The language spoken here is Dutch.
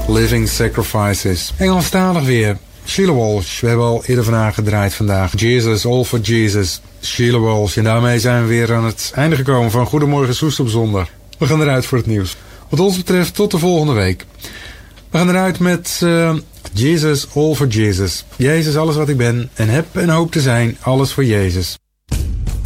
Living Sacrifices. Engelstalig weer. Sheila Walsh. We hebben al eerder vandaag gedraaid vandaag. Jesus, All for Jesus. Sheila Walsh. En daarmee zijn we weer aan het einde gekomen van Goedemorgen Soest op zondag. We gaan eruit voor het nieuws. Wat ons betreft tot de volgende week. We gaan eruit met Jesus, All for Jesus. Jezus, alles wat ik ben en heb en hoop te zijn. Alles voor Jezus.